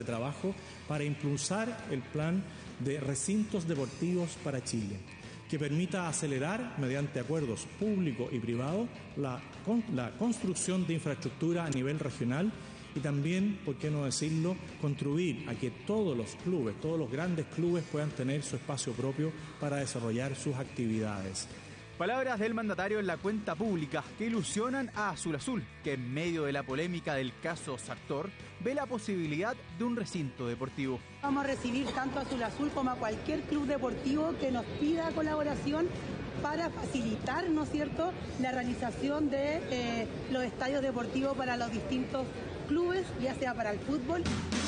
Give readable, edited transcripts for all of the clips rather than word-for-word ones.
de trabajo para impulsar el plan de recintos deportivos para Chile, que permita acelerar, mediante acuerdos público y privado, la construcción de infraestructura a nivel regional y también, por qué no decirlo, contribuir a que todos los clubes, todos los grandes clubes puedan tener su espacio propio para desarrollar sus actividades. Palabras del mandatario en la cuenta pública que ilusionan a Azul Azul, que en medio de la polémica del caso Sartor ve la posibilidad de un recinto deportivo. Vamos a recibir tanto a Azul Azul como a cualquier club deportivo que nos pida colaboración para facilitar, ¿no es cierto?, la realización de los estadios deportivos para los distintos clubes, ya sea para el fútbol.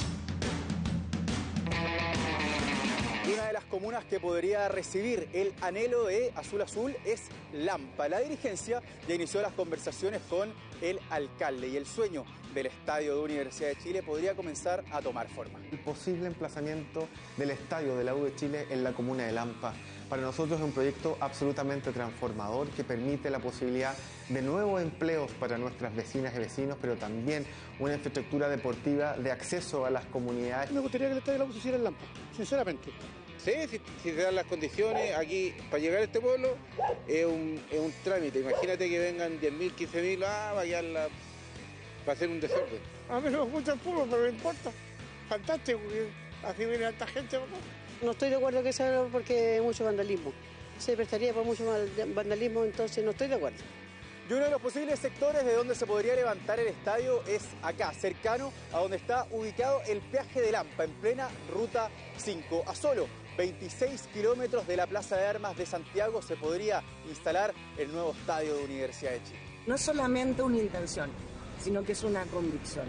Una de las comunas que podría recibir el anhelo de Azul Azul es Lampa. La dirigencia ya inició las conversaciones con el alcalde y el sueño del estadio de Universidad de Chile podría comenzar a tomar forma. El posible emplazamiento del estadio de la U de Chile en la comuna de Lampa. Para nosotros es un proyecto absolutamente transformador que permite la posibilidad de nuevos empleos para nuestras vecinas y vecinos, pero también una infraestructura deportiva de acceso a las comunidades. Me gustaría que el estadio de la U se hiciera en Lampa, sinceramente. Sí, si se dan las condiciones, aquí para llegar a este pueblo es un trámite. Imagínate que vengan 10.000, 15.000, va a hacer un desorden. A mí no me gusta el fútbol, pero no importa. Fantástico, así viene harta gente. No estoy de acuerdo que sea porque hay mucho vandalismo. Se prestaría para mucho vandalismo, entonces no estoy de acuerdo. Y uno de los posibles sectores de donde se podría levantar el estadio es acá, cercano a donde está ubicado el peaje de Lampa, en plena Ruta 5. A solo 26 kilómetros de la Plaza de Armas de Santiago se podría instalar el nuevo estadio de Universidad de Chile. No es solamente una intención, sino que es una convicción.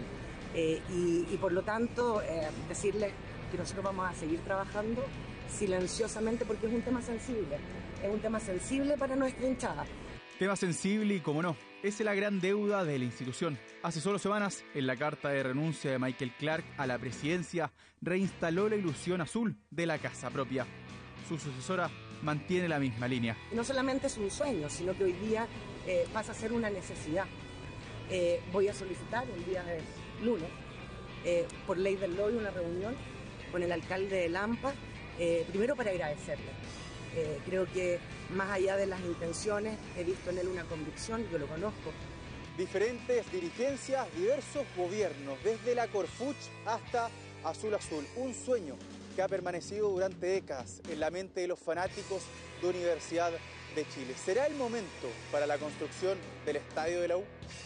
Y por lo tanto, decirle que nosotros vamos a seguir trabajando silenciosamente porque es un tema sensible. Es un tema sensible para nuestra hinchada. Tema sensible y, como no, es la gran deuda de la institución. Hace solo semanas, en la carta de renuncia de Michael Clark a la presidencia, reinstaló la ilusión azul de la casa propia. Su sucesora mantiene la misma línea. No solamente es un sueño, sino que hoy día pasa a ser una necesidad. Voy a solicitar el día de lunes, por ley del lobby, una reunión con el alcalde de Lampa, primero para agradecerle. Creo que más allá de las intenciones, he visto en él una convicción, yo lo conozco. Diferentes dirigencias, diversos gobiernos, desde la Corfuch hasta Azul Azul. Un sueño que ha permanecido durante décadas en la mente de los fanáticos de Universidad de Chile. ¿Será el momento para la construcción del estadio de la U?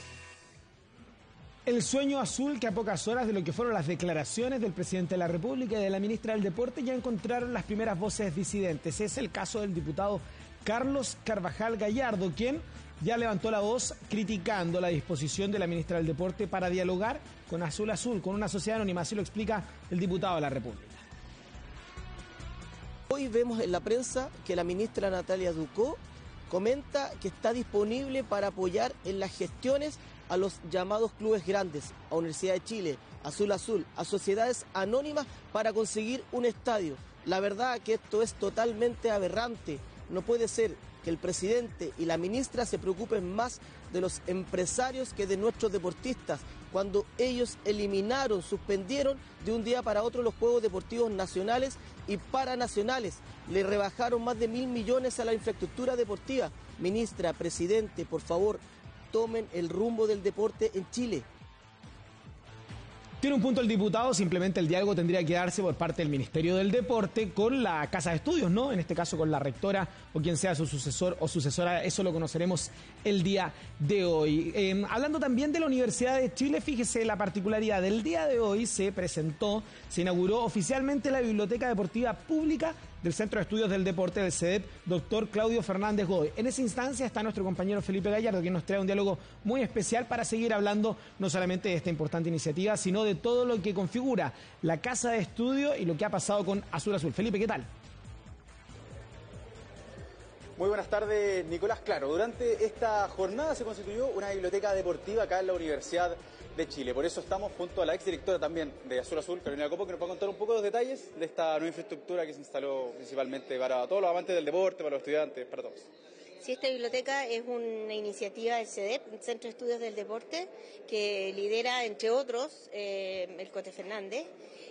El sueño azul que a pocas horas de lo que fueron las declaraciones del presidente de la República y de la ministra del Deporte ya encontraron las primeras voces disidentes. Es el caso del diputado Carlos Carvajal Gallardo, quien ya levantó la voz criticando la disposición de la ministra del Deporte para dialogar con Azul Azul, con una sociedad anónima. Así lo explica el diputado de la República. Hoy vemos en la prensa que la ministra Natalia Ducó comenta que está disponible para apoyar en las gestiones a los llamados clubes grandes, a Universidad de Chile, Azul Azul, a sociedades anónimas para conseguir un estadio. La verdad que esto es totalmente aberrante. No puede ser que el presidente y la ministra se preocupen más de los empresarios que de nuestros deportistas, cuando ellos eliminaron, suspendieron de un día para otro los Juegos Deportivos nacionales y paranacionales. Le rebajaron más de 1.000 millones a la infraestructura deportiva. Ministra, presidente, por favor, tomen el rumbo del deporte en Chile. Tiene un punto el diputado, simplemente el diálogo tendría que darse por parte del Ministerio del Deporte con la Casa de Estudios, ¿no? En este caso con la rectora o quien sea su sucesor o sucesora, eso lo conoceremos el día de hoy. Hablando también de la Universidad de Chile, fíjese la particularidad del día de hoy, se inauguró oficialmente la Biblioteca Deportiva Pública del Centro de Estudios del Deporte del CEDEP, doctor Claudio Fernández Godoy. En esa instancia está nuestro compañero Felipe Gallardo, quien nos trae un diálogo muy especial para seguir hablando no solamente de esta importante iniciativa, sino de todo lo que configura la Casa de Estudio y lo que ha pasado con Azul Azul. Felipe, ¿qué tal? Muy buenas tardes, Nicolás. Claro, durante esta jornada se constituyó una biblioteca deportiva acá en la Universidad de Chile. Por eso estamos junto a la exdirectora también de Azul Azul, Carolina Copo, que nos va a contar un poco los detalles de esta nueva infraestructura que se instaló principalmente para todos los amantes del deporte, para los estudiantes, para todos. Sí, esta biblioteca es una iniciativa del CEDEP, el Centro de Estudios del Deporte, que lidera, entre otros, el Cote Fernández.